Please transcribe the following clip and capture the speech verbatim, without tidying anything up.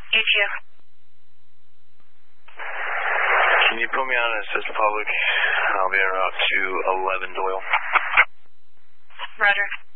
You too. Can you put me on an assist public? I'll be en route to eleven Doyle. Roger.